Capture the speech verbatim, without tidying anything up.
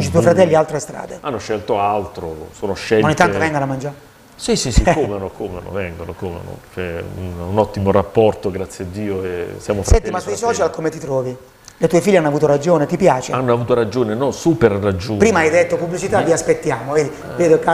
Invece i tuoi fratelli altre strade. Hanno scelto altro, sono scelte... Ogni tanto vengono a mangiare? Sì, sì, sì, comano, comano, vengono, comano. C'è un, un ottimo rapporto, grazie a Dio, e siamo fratelli. Senti, ma sui fratelli. social come ti trovi? Le tue figlie hanno avuto ragione, ti piace? Hanno avuto ragione, no, super ragione. Prima hai detto pubblicità, vi aspettiamo, vedi, vedo